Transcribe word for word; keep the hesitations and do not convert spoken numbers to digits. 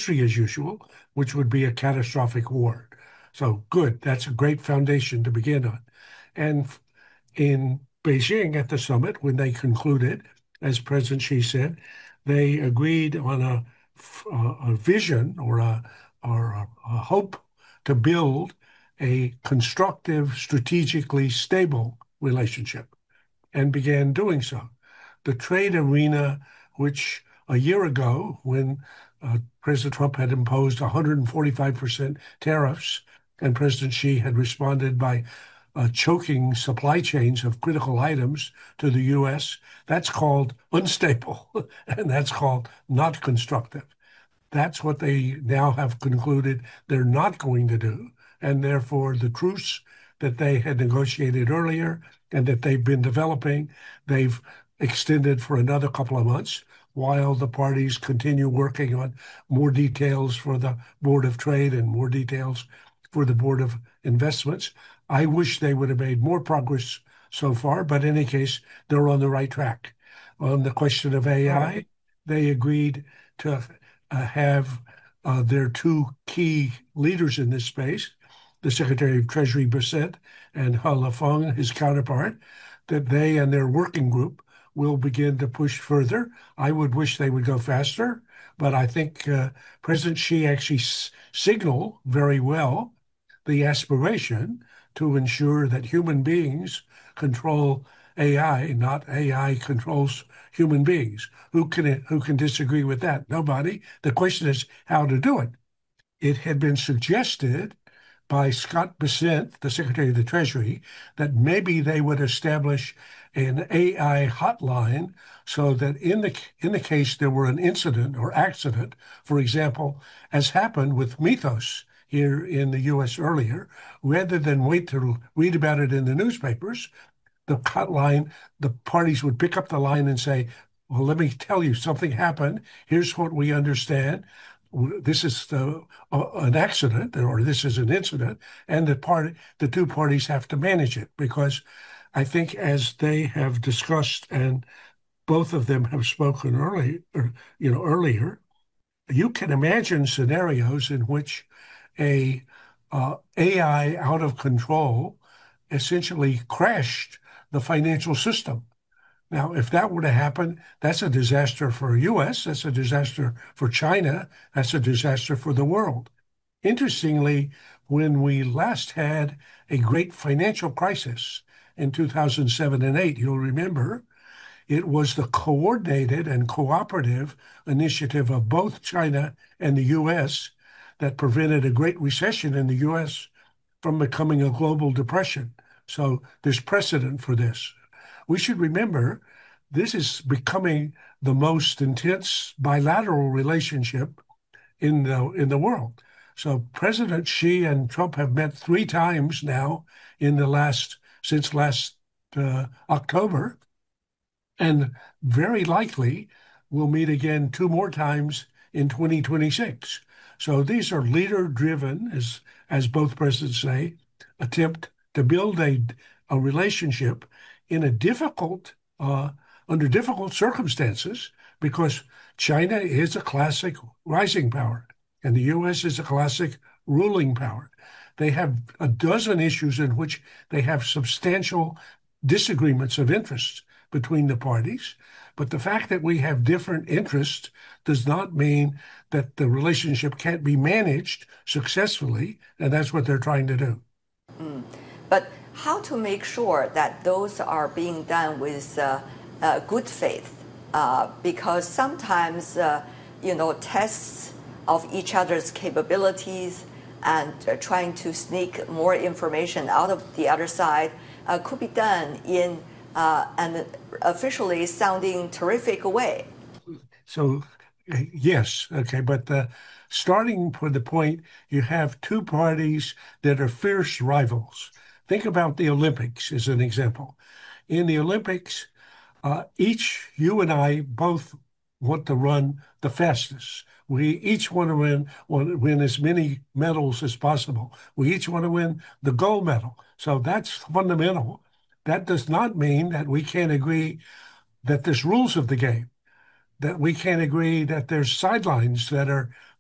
history as usual, which would be a catastrophic war. So good, that's a great foundation to begin on. And in Beijing at the summit, when they concluded, as President Xi said, they agreed on a, a vision or a, or a, a hope to build a constructive, strategically stable relationship and began doing so. The trade arena, which a year ago, when uh, President Trump had imposed one hundred forty-five percent tariffs and President Xi had responded by uh, choking supply chains of critical items to the U S, that's called unstable, and that's called not constructive. That's what they now have concluded they're not going to do. And therefore, the truce that they had negotiated earlier and that they've been developing, they've extended for another couple of months while the parties continue working on more details for the Board of Trade and more details for the Board of Investments. I wish they would have made more progress so far, but in any case, they're on the right track. On the question of A I, they agreed to uh, have uh, their two key leaders in this space, the Secretary of Treasury Bissett and He Lifeng, his counterpart, that they and their working group will begin to push further. I would wish they would go faster, but I think uh, President Xi actually s- signaled very well the aspiration to ensure that human beings control A I, not A I controls human beings. Who can who can disagree with that? Nobody. The question is how to do it. It had been suggested by Scott Bessent, the Secretary of the Treasury, that maybe they would establish an A I hotline so that in the in the case there were an incident or accident, for example, as happened with Mythos here in the U S earlier, rather than wait to read about it in the newspapers, the hotline, the parties would pick up the line and say, well, let me tell you, something happened. Here's what we understand. This is the, uh, an accident, or this is an incident, and the part the two parties have to manage it because I think as they have discussed and both of them have spoken early, or, you know, earlier, you can imagine scenarios in which a uh, A I out of control essentially crashed the financial system. Now, if that were to happen, that's a disaster for the U S, that's a disaster for China, that's a disaster for the world. Interestingly, when we last had a great financial crisis in two thousand seven and eight, you'll remember, it was the coordinated and cooperative initiative of both China and the U S that prevented a great recession in the U S from becoming a global depression. So there's precedent for this. We should remember this is becoming the most intense bilateral relationship in the in the world. So President Xi and Trump have met three times now in the last since last uh, October, and very likely we'll meet again two more times in twenty twenty-six. So these are leader-driven, as as both presidents say, attempt to build a a relationship in a difficult uh, under difficult circumstances because China is a classic rising power and the U S is a classic ruling power. They have a dozen issues in which they have substantial disagreements of interest between the parties. But the fact that we have different interests does not mean that the relationship can't be managed successfully, and that's what they're trying to do. Mm. But how to make sure that those are being done with uh, uh, good faith? Uh, because sometimes, uh, you know, tests of each other's capabilities and uh, trying to sneak more information out of the other side uh, could be done in uh, an officially sounding terrific way. So, yes, okay, but uh, starting from the point, you have two parties that are fierce rivals. Think about the Olympics as an example. In the Olympics, uh, each, you and I both want to run the fastest. We each want to win, want to win as many medals as possible. We each want to win the gold medal. So that's fundamental. That does not mean that we can't agree that there's rules of the game, that we can't agree that there's sidelines that are